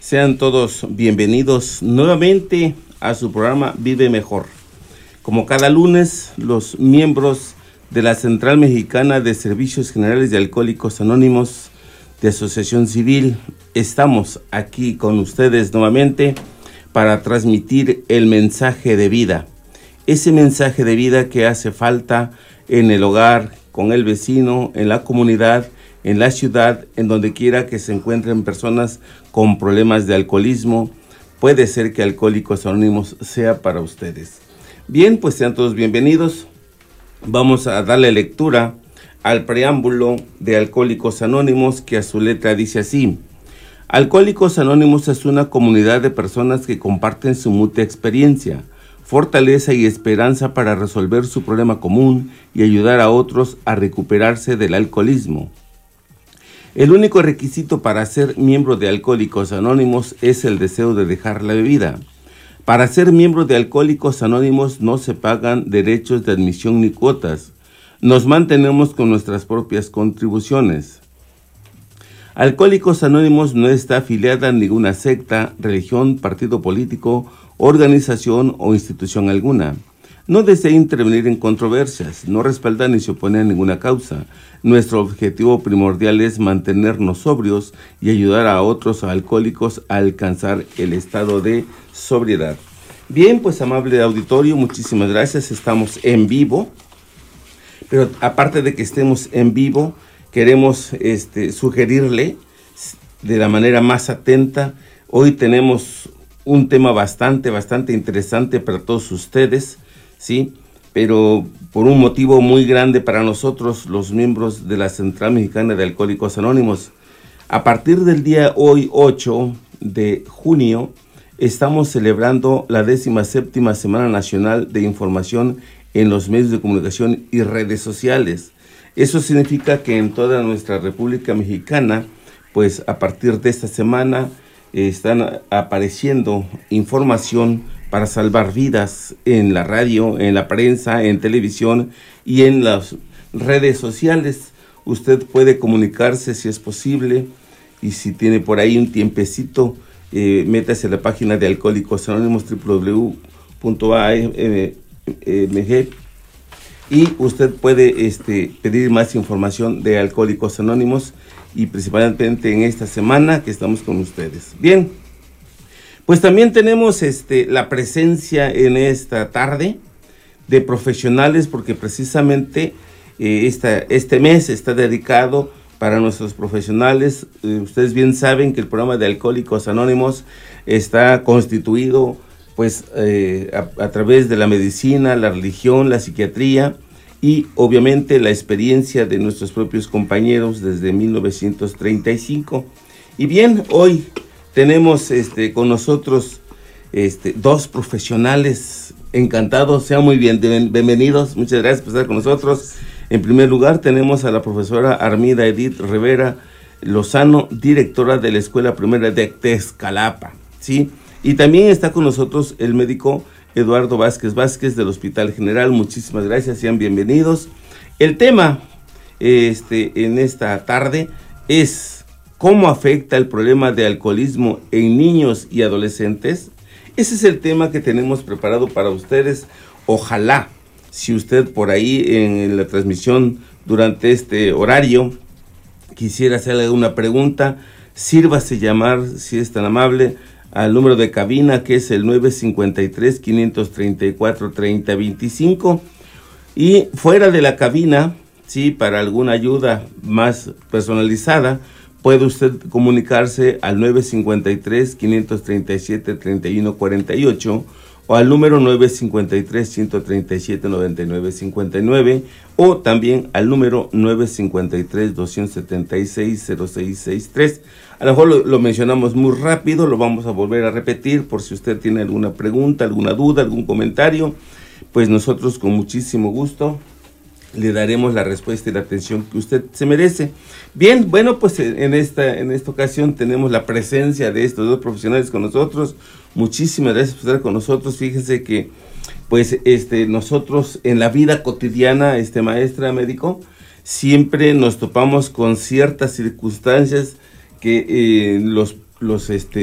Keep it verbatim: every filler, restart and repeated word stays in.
Sean todos bienvenidos nuevamente a su programa Vive Mejor. Como cada lunes, los miembros de la Central Mexicana de Servicios Generales de Alcohólicos Anónimos de Asociación Civil, estamos aquí con ustedes nuevamente para transmitir el mensaje de vida. Ese mensaje de vida que hace falta en el hogar, con el vecino, en la comunidad, en la ciudad, en donde quiera que se encuentren personas con problemas de alcoholismo. Puede ser que Alcohólicos Anónimos sea para ustedes. Bien, pues sean todos bienvenidos. Vamos a darle lectura al preámbulo de Alcohólicos Anónimos, que a su letra dice así: Alcohólicos Anónimos es una comunidad de personas que comparten su mutua experiencia, fortaleza y esperanza para resolver su problema común y ayudar a otros a recuperarse del alcoholismo. El único requisito para ser miembro de Alcohólicos Anónimos es el deseo de dejar la bebida. Para ser miembro de Alcohólicos Anónimos no se pagan derechos de admisión ni cuotas. Nos mantenemos con nuestras propias contribuciones. Alcohólicos Anónimos no está afiliada a ninguna secta, religión, partido político, organización o institución alguna. No desea intervenir en controversias, no respalda ni se opone a ninguna causa. Nuestro objetivo primordial es mantenernos sobrios y ayudar a otros alcohólicos a alcanzar el estado de sobriedad. Bien, pues amable auditorio, muchísimas gracias. Estamos en vivo, pero aparte de que estemos en vivo, queremos este, sugerirle de la manera más atenta. Hoy tenemos un tema bastante, bastante interesante para todos ustedes, ¿sí? Pero por un motivo muy grande para nosotros, los miembros de la Central Mexicana de Alcohólicos Anónimos. A partir del día hoy, ocho de junio, estamos celebrando la décima séptima Semana Nacional de Información en los medios de comunicación y redes sociales. Eso significa que en toda nuestra República Mexicana, pues a partir de esta semana, eh, están apareciendo información para salvar vidas en la radio, en la prensa, en televisión y en las redes sociales. Usted puede comunicarse si es posible, y si tiene por ahí un tiempecito, eh, métase a la página de Alcohólicos Anónimos, doble u doble u doble u punto a m g, y usted puede este, pedir más información de Alcohólicos Anónimos, y principalmente en esta semana que estamos con ustedes. Bien, pues también tenemos este, la presencia en esta tarde de profesionales, porque precisamente eh, esta, este mes está dedicado para nuestros profesionales. Eh, ustedes bien saben que el programa de Alcohólicos Anónimos está constituido pues, eh, a, a través de la medicina, la religión, la psiquiatría y obviamente la experiencia de nuestros propios compañeros desde mil novecientos treinta y cinco. Y bien, hoy tenemos este, con nosotros este, dos profesionales encantados. Sean muy bien, bienvenidos. Muchas gracias por estar con nosotros. En primer lugar, tenemos a la profesora Armida Edith Rivera Lozano, directora de la Escuela Primera de Texcalapa, ¿sí? Y también está con nosotros el médico Eduardo Vázquez Vázquez del Hospital General. Muchísimas gracias, sean bienvenidos. El tema este, en esta tarde es: ¿cómo afecta el problema de alcoholismo en niños y adolescentes? Ese es el tema que tenemos preparado para ustedes. Ojalá, si usted por ahí en la transmisión durante este horario quisiera hacerle una pregunta, sírvase llamar, si es tan amable, al número de cabina, que es el nueve cinco tres, cinco tres cuatro, tres cero dos cinco. Y fuera de la cabina, sí, para alguna ayuda más personalizada, puede usted comunicarse al nueve cinco tres, cinco tres siete, tres uno cuatro ocho o al número nueve cinco tres, cinco tres siete, nueve nueve cinco nueve o también al número nueve cinco tres, dos siete seis, cero seis seis tres. A lo mejor lo, lo mencionamos muy rápido, lo vamos a volver a repetir por si usted tiene alguna pregunta, alguna duda, algún comentario, pues nosotros con muchísimo gusto le daremos la respuesta y la atención que usted se merece. Bien, bueno, pues en esta, en esta ocasión tenemos la presencia de estos dos profesionales con nosotros. Muchísimas gracias por estar con nosotros. Fíjense que pues este nosotros en la vida cotidiana, este maestra médico, siempre nos topamos con ciertas circunstancias que eh, los, los este